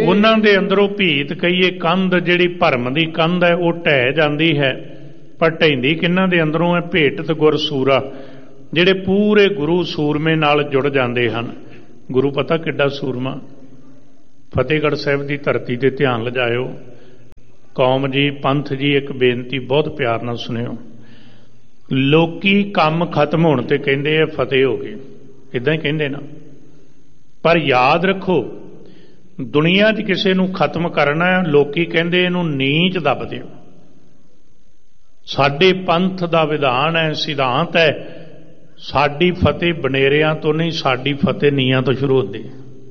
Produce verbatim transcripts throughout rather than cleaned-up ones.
ਉਹਨਾਂ ਦੇ ਅੰਦਰੋਂ ਭੀਤ ਕਹੀਏ ਕੰਧ ਜਿਹੜੀ ਭਰਮ ਦੀ ਕੰਧ ਹੈ ਉਹ ਢਹਿ ਜਾਂਦੀ ਹੈ, ਪਰ ਢਹਿੰਦੀ ਕਿਹਨਾਂ ਦੇ ਅੰਦਰੋਂ ਹੈ? ਭੇਟਤ ਗੁਰ ਸੂਰਾ, ਜਿਹੜੇ ਪੂਰੇ ਗੁਰੂ ਸੂਰਮੇ ਨਾਲ ਜੁੜ ਜਾਂਦੇ ਹਨ। ਗੁਰੂ ਪਤਾ ਕਿੱਡਾ ਸੂਰਮਾ। ਫਤਿਹਗੜ੍ਹ ਸਾਹਿਬ ਦੀ ਧਰਤੀ ਤੇ ਧਿਆਨ ਲਿਜਾਇਓ। ਕੌਮ ਜੀ, ਪੰਥ ਜੀ, ਇੱਕ ਬੇਨਤੀ ਬਹੁਤ ਪਿਆਰ ਨਾਲ ਸੁਣਿਓ। ਲੋਕੀ ਕੰਮ ਖਤਮ ਹੋਣ ਤੇ ਕਹਿੰਦੇ ਆ ਫਤਿਹ ਹੋ ਗਈ, ਇਦਾਂ ਹੀ ਕਹਿੰਦੇ ਨਾ, ਪਰ ਯਾਦ ਰੱਖੋ ਦੁਨੀਆ 'ਚ ਕਿਸੇ ਨੂੰ ਖਤਮ ਕਰਨਾ ਲੋਕੀ ਕਹਿੰਦੇ ਇਹਨੂੰ ਨੀਚ ਦੱਬ ਦਿਓ। ਸਾਡੇ ਪੰਥ ਦਾ ਵਿਧਾਨ ਹੈ, ਸਿਧਾਂਤ ਹੈ, ਸਾਡੀ ਫਤਿਹ ਬਨੇਰਿਆਂ ਤੋਂ ਨਹੀਂ, ਸਾਡੀ ਫਤਿਹ ਨੀਆਂ ਤੋਂ ਸ਼ੁਰੂ ਹੁੰਦੀ।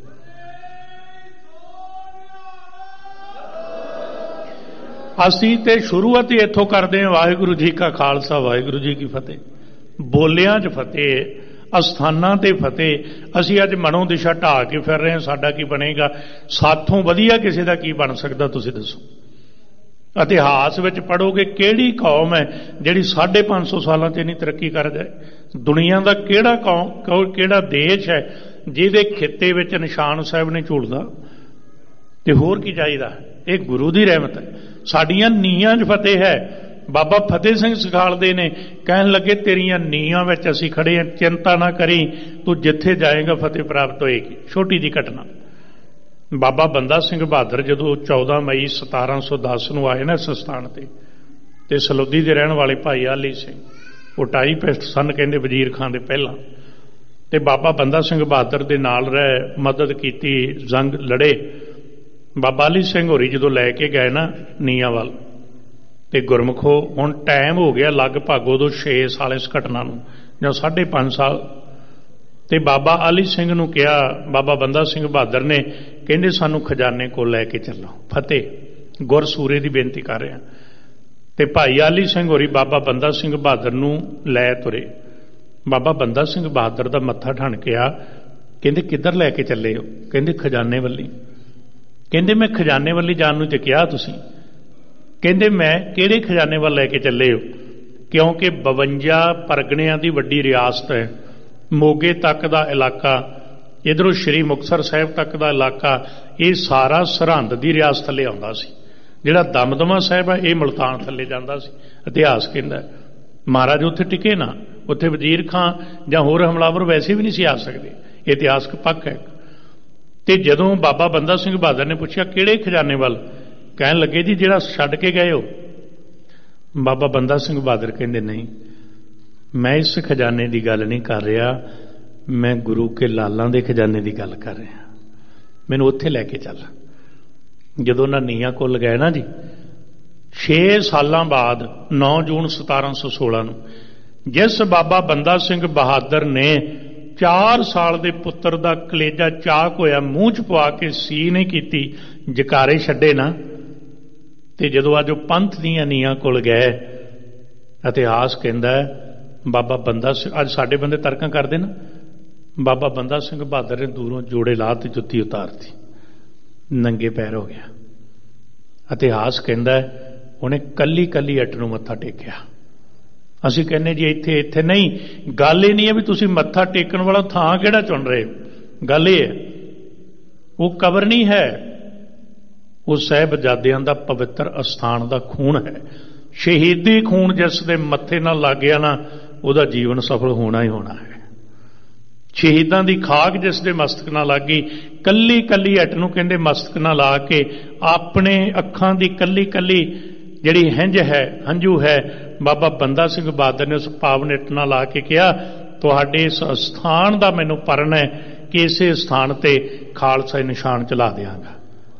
ਅਸੀਂ ਤੇ ਸ਼ੁਰੂਆਤ ਹੀ ਇੱਥੋਂ ਕਰਦੇ ਹਾਂ, ਵਾਹਿਗੁਰੂ ਜੀ ਕਾ ਖਾਲਸਾ ਵਾਹਿਗੁਰੂ ਜੀ ਕੀ ਫਤਿਹ। ਬੋਲਿਆਂ 'ਚ ਫਤਿਹ, ਅਸਥਾਨਾਂ ਤੇ ਫਤਿਹ। ਅਸੀਂ ਅੱਜ ਮਨੋਂ ਦਿਸ਼ਾ ਢਾਹ ਕੇ ਫਿਰ ਰਹੇ ਹਾਂ, ਸਾਡਾ ਕੀ ਬਣੇਗਾ? ਸਾਥੋਂ ਵਧੀਆ ਕਿਸੇ ਦਾ ਕੀ ਬਣ ਸਕਦਾ ਤੁਸੀਂ ਦੱਸੋ? ਇਤਿਹਾਸ ਵਿੱਚ ਪੜ੍ਹੋਗੇ ਕਿਹੜੀ ਕੌਮ ਹੈ ਜਿਹੜੀ ਸਾਢੇ ਪੰਜ ਸੌ ਸਾਲਾਂ 'ਚ ਇੰਨੀ ਤਰੱਕੀ ਕਰ ਜਾਏ? ਦੁਨੀਆ ਦਾ ਕਿਹੜਾ ਕੌਮ, ਕਿਹੜਾ ਦੇਸ਼ ਹੈ ਜਿਹਦੇ ਖਿੱਤੇ ਵਿੱਚ ਨਿਸ਼ਾਨ ਸਾਹਿਬ ਨੇ ਝੂਲਦਾ? ਤੇ ਹੋਰ ਕੀ ਚਾਹੀਦਾ? ਇਹ ਗੁਰੂ ਦੀ ਰਹਿਮਤ ਹੈ। ਸਾਡੀਆਂ ਨੀਹਾਂ 'ਚ ਫਤਿਹ ਹੈ। ਬਾਬਾ ਫਤਿਹ ਸਿੰਘ ਸਿਖਾਲਦੇ ਨੇ, ਕਹਿਣ ਲੱਗੇ ਤੇਰੀਆਂ ਨੀਹਾਂ ਵਿੱਚ ਅਸੀਂ ਖੜੇ ਹਾਂ, ਚਿੰਤਾ ਨਾ ਕਰੀ, ਤੂੰ ਜਿੱਥੇ ਜਾਏਗਾ ਫਤਿਹ ਪ੍ਰਾਪਤ ਹੋਏਗੀ। ਛੋਟੀ ਜਿਹੀ ਘਟਨਾ, ਬਾਬਾ ਬੰਦਾ ਸਿੰਘ ਬਹਾਦਰ ਜਦੋਂ ਚੌਦਾਂ ਮਈ ਸਤਾਰਾਂ ਸੌ ਦਸ ਨੂੰ ਆਏ ਨਾ ਇਸ ਸਥਾਨ ਤੇ, ਤੇ ਸਲੌਦੀ ਦੇ ਰਹਿਣ ਵਾਲੇ ਭਾਈ ਆਲੀ ਸਿੰਘ, ਉਹ ਟਾਈਪਿਸਟ ਸਨ ਕਹਿੰਦੇ ਵਜ਼ੀਰ ਖਾਨ ਦੇ ਪਹਿਲਾਂ, ਤੇ ਬਾਬਾ ਬੰਦਾ ਸਿੰਘ ਬਹਾਦਰ ਦੇ ਨਾਲ ਰਹਿ ਮਦਦ ਕੀਤੀ, ਜੰਗ ਲੜੇ। ਬਾਬਾ ਆਲੀ ਸਿੰਘ ਹੋਰੀ ਜਦੋਂ ਲੈ ਕੇ ਗਏ ਨਾ ਨੀਆਂ ਵੱਲ, ਤੇ ਗੁਰਮੁਖੋ ਹੁਣ ਟਾਈਮ ਹੋ ਗਿਆ ਲਗਭਗ ਉਦੋਂ ਛੇ ਸਾਲ ਇਸ ਘਟਨਾ ਨੂੰ, ਜਾਂ ਸਾਢੇ ਪੰਜ ਸਾਲ। ਤੇ ਬਾਬਾ ਆਲੀ ਸਿੰਘ ਨੂੰ ਕਿਹਾ, ਬਾਬਾ ਬੰਦਾ ਸਿੰਘ ਬਹਾਦਰ ਨੇ, ਕਹਿੰਦੇ ਸਾਨੂੰ ਖਜ਼ਾਨੇ ਕੋਲ ਲੈ ਕੇ ਚੱਲੋ, ਫਤਿਹ ਗੁਰ ਸੂਰੇ ਦੀ ਬੇਨਤੀ ਕਰ ਰਿਹਾ। ਤੇ ਭਾਈ ਆਲੀ ਸਿੰਘ ਹੋਰੀ ਬਾਬਾ ਬੰਦਾ ਸਿੰਘ ਬਹਾਦਰ ਨੂੰ ਲੈ ਤੁਰੇ। ਬਾਬਾ ਬੰਦਾ ਸਿੰਘ ਬਹਾਦਰ ਦਾ ਮੱਥਾ ਠਣ ਕੇ ਆ, ਕਹਿੰਦੇ ਕਿੱਧਰ ਲੈ ਕੇ ਚੱਲੇ ਹੋ? ਕਹਿੰਦੇ ਖਜ਼ਾਨੇ ਵੱਲੀ। ਕਹਿੰਦੇ ਮੈਂ ਖਜ਼ਾਨੇ ਵੱਲੀ ਜਾਣ ਨੂੰ ਤੇ ਕਿਹਾ ਤੁਸੀਂ? ਕਹਿੰਦੇ ਮੈਂ ਕਿਹੜੇ ਖਜ਼ਾਨੇ ਵੱਲ ਲੈ ਕੇ ਚੱਲੇ ਹੋ? ਕਿਉਂਕਿ ਬਵੰਜਾ ਪਰਗਣਿਆਂ ਦੀ ਵੱਡੀ ਰਿਆਸਤ ਹੈ, ਮੋਗੇ ਤੱਕ ਦਾ ਇਲਾਕਾ, ਇੱਧਰੋਂ ਸ਼੍ਰੀ ਮੁਕਤਸਰ ਸਾਹਿਬ ਤੱਕ ਦਾ ਇਲਾਕਾ, ਇਹ ਸਾਰਾ ਸਰਹੰਦ ਦੀ ਰਿਆਸਤ ਥੱਲੇ ਆਉਂਦਾ ਸੀ। ਜਿਹੜਾ ਦਮਦਮਾ ਸਾਹਿਬ ਹੈ ਇਹ ਮੁਲਤਾਨ ਥੱਲੇ ਜਾਂਦਾ ਸੀ। ਇਤਿਹਾਸ ਕਹਿੰਦਾ ਮਹਾਰਾਜ ਉੱਥੇ ਟਿਕੇ ਨਾ, ਉੱਥੇ ਵਜ਼ੀਰ ਖਾਂ ਜਾਂ ਹੋਰ ਹਮਲਾਵਰ ਵੈਸੇ ਵੀ ਨਹੀਂ ਸੀ ਆ ਸਕਦੇ, ਇਤਿਹਾਸਕ ਪੱਖ ਹੈ। ਤੇ ਜਦੋਂ ਬਾਬਾ ਬੰਦਾ ਸਿੰਘ ਬਹਾਦਰ ਨੇ ਪੁੱਛਿਆ ਕਿਹੜੇ ਖਜ਼ਾਨੇ ਵੱਲ? ਕਹਿਣ ਲੱਗੇ ਜੀ ਜਿਹੜਾ ਛੱਡ ਕੇ ਗਏ ਹੋ। ਬਾਬਾ ਬੰਦਾ ਸਿੰਘ ਬਹਾਦਰ ਕਹਿੰਦੇ ਨਹੀਂ, ਮੈਂ ਇਸ ਖਜ਼ਾਨੇ ਦੀ ਗੱਲ ਨਹੀਂ ਕਰ ਰਿਹਾ, ਮੈਂ ਗੁਰੂ ਕੇ ਲਾਲਾਂ ਦੇ ਖਜ਼ਾਨੇ ਦੀ ਗੱਲ ਕਰ ਰਿਹਾ, ਮੈਨੂੰ ਉੱਥੇ ਲੈ ਕੇ ਚੱਲ। ਜਦੋਂ ਉਹਨਾਂ ਨੀਹਾਂ ਕੋਲ ਗਏ ਨਾ ਜੀ, ਛੇ ਸਾਲਾਂ ਬਾਅਦ ਨੌ ਜੂਨ ਸਤਾਰਾਂ ਸੌ ਸੋਲਾਂ ਨੂੰ, ਜਿਸ ਬਾਬਾ ਬੰਦਾ ਸਿੰਘ ਬਹਾਦਰ ਨੇ ਚਾਰ ਸਾਲ ਦੇ ਪੁੱਤਰ ਦਾ ਕਲੇਜਾ ਚਾਕ ਹੋਇਆ ਮੂੰਹ 'ਚ ਪਵਾ ਕੇ ਸੀ ਨਹੀਂ ਕੀਤੀ, ਜਕਾਰੇ ਛੱਡੇ ਨਾ, ਤੇ ਜਦੋਂ ਅੱਜ ਉਹ ਪੰਥ ਦੀਆਂ ਨੀਹਾਂ ਕੋਲ ਗਏ, ਇਤਿਹਾਸ ਕਹਿੰਦਾ ਬਾਬਾ ਬੰਦਾ ਸਿੰਘ, ਅੱਜ ਸਾਡੇ ਬੰਦੇ ਤਰਕਾਂ ਕਰਦੇ ਨਾ, ਬਾਬਾ ਬੰਦਾ ਸਿੰਘ ਬਹਾਦਰ ਨੇ ਦੂਰੋਂ ਜੋੜੇ ਲਾ ਤੇ ਜੁੱਤੀ ਉਤਾਰਤੀ, ਨੰਗੇ ਪੈਰ ਹੋ ਗਿਆ। ਇਤਿਹਾਸ ਕਹਿੰਦਾ ਉਹਨੇ ਕੱਲੀ ਕੱਲੀ ਅੱਟ ਨੂੰ ਮੱਥਾ ਟੇਕਿਆ। ਅਸੀਂ ਕਹਿੰਦੇ ਜੀ ਇੱਥੇ ਇੱਥੇ ਨਹੀਂ, ਗੱਲ ਇਹ ਨਹੀਂ ਹੈ ਵੀ ਤੁਸੀਂ ਮੱਥਾ ਟੇਕਣ ਵਾਲਾ ਥਾਂ ਕਿਹੜਾ ਚੁਣ ਰਹੇ, ਗੱਲ ਇਹ ਹੈ ਉਹ ਕਬਰ ਨਹੀਂ ਹੈ, ਉਹ ਸਾਹਿਬਜ਼ਾਦਿਆਂ ਦਾ ਪਵਿੱਤਰ ਅਸਥਾਨ ਦਾ ਖੂਨ ਹੈ। ਸ਼ਹੀਦੀ ਖੂਨ ਜਿਸ ਦੇ ਮੱਥੇ ਨਾਲ ਲੱਗ ਗਿਆ ਨਾ, ਉਹਦਾ ਜੀਵਨ ਸਫਲ ਹੋਣਾ ਹੀ ਹੋਣਾ ਹੈ। ਸ਼ਹੀਦਾਂ ਦੀ ਖਾਕ ਜਿਸ ਦੇ ਮਸਤਕ ਨਾਲ ਲੱਗ ਗਈ, ਕੱਲੀ ਕੱਲੀ ਅੱਟ ਨੂੰ ਕਹਿੰਦੇ ਮਸਤਕ ਨਾਲ ਲਾ ਕੇ ਆਪਣੇ ਅੱਖਾਂ ਦੀ ਕੱਲੀ ਕੱਲੀ ਜਿਹੜੀ ਹੰਝ ਹੈ, ਹੰਝੂ ਹੈ, ਬਾਬਾ ਬੰਦਾ ਸਿੰਘ ਬਹਾਦਰ ਨੇ ਉਸ ਪਾਵਨ ਇੱਟ ਨਾਲ ਲਾ ਕੇ ਕਿਹਾ ਤੁਹਾਡੇ ਇਸ ਅਸਥਾਨ ਦਾ ਮੈਨੂੰ ਪਰਨ ਹੈ ਕਿ ਇਸੇ ਸਥਾਨ ਤੇ ਖਾਲਸਾ ਨਿਸ਼ਾਨ ਚਲਾ ਦਿਆਂਗਾ।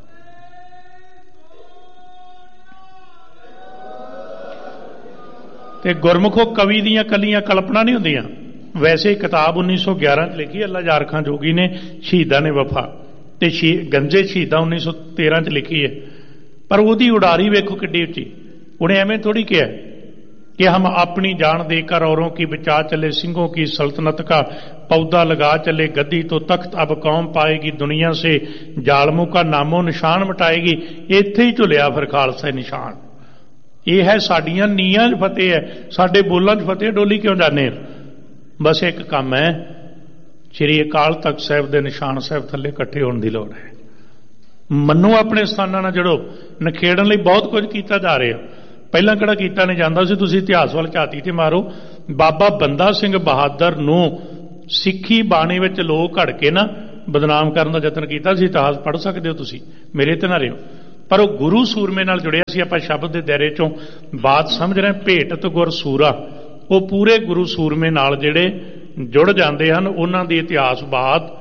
ਤੇ ਗੁਰਮੁਖੋ ਕਵੀ ਦੀਆਂ ਕੱਲੀਆਂ ਕਲਪਨਾ ਨਹੀਂ ਹੁੰਦੀਆਂ। ਵੈਸੇ ਕਿਤਾਬ ਉੱਨੀ ਸੌ ਗਿਆਰਾਂ 'ਚ ਲਿਖੀ ਅੱਲਾ ਯਾਰ ਖਾਂ ਜੋਗੀ ਨੇ, ਸ਼ਹੀਦਾਂ ਨੇ ਵਫਾ, ਤੇ ਸ਼ੀ ਗੰਜੇ ਸ਼ਹੀਦਾਂ ਉੱਨੀ ਸੌ ਤੇਰਾਂ 'ਚ ਲਿਖੀ ਹੈ, ਪਰ ਉਹਦੀ ਉਡਾਰੀ ਵੇਖੋ ਕਿੱਡੀ ਉੱਚੀ। ਉਹਨੇ ਐਵੇਂ ਥੋੜੀ ਕਿਹਾ कि हम अपनी जान देकर औरों की बचा चले, सिंहों की सल्तनत का पौधा लगा चले, गद्दी तो तख्त अब कौम पाएगी, दुनिया से जालमों का नामो निशान मिटाएगी। इत्थे ही झुलिया फिर खालसा निशान। ये है साडियां नीयां च फतेह है, साडे बोलां च फतेह डोली क्यों जाने? बस एक काम है, श्री अकाल तख्त साहिब दे निशान साहिब थल्ले इकट्ठे होने की लोड़ है। ਮੰਨੋ ਆਪਣੇ ਸਥਾਨਾਂ ਨਾਲ ਜੁੜੋ। ਨਿਖੇੜਨ ਲਈ ਬਹੁਤ ਕੁਝ ਕੀਤਾ ਜਾ ਰਿਹਾ, ਪਹਿਲਾਂ ਕਿਹੜਾ ਕੀਤਾ ਨਹੀਂ ਜਾਂਦਾ ਸੀ। ਤੁਸੀਂ ਇਤਿਹਾਸ ਵੱਲ ਝਾਤੀ ਤੇ ਮਾਰੋ। ਬਾਬਾ ਬੰਦਾ ਸਿੰਘ ਬਹਾਦਰ ਨੂੰ ਸਿੱਖੀ ਬਾਣੀ ਵਿੱਚ ਲੋਕ ਘੜ ਕੇ ਨਾ ਬਦਨਾਮ ਕਰਨ ਦਾ ਯਤਨ ਕੀਤਾ ਸੀ। ਇਤਿਹਾਸ ਪੜ੍ਹ ਸਕਦੇ ਹੋ ਤੁਸੀਂ, ਮੇਰੇ ਤੇ ਨਾ ਰਿਓ। ਪਰ ਉਹ ਗੁਰੂ ਸੂਰਮੇ ਨਾਲ ਜੁੜਿਆ ਸੀ। ਆਪਾਂ ਸ਼ਬਦ ਦੇ ਦਾਇਰੇ ਚੋਂ ਬਾਤ ਸਮਝ ਰਹੇ। ਭੇਟਤ ਗੁਰ ਸੂਰਾ, ਉਹ ਪੂਰੇ ਗੁਰੂ ਸੂਰਮੇ ਨਾਲ ਜਿਹੜੇ ਜੁੜ ਜਾਂਦੇ ਹਨ, ਉਹਨਾਂ ਦੀ ਇਤਿਹਾਸ ਬਾਤ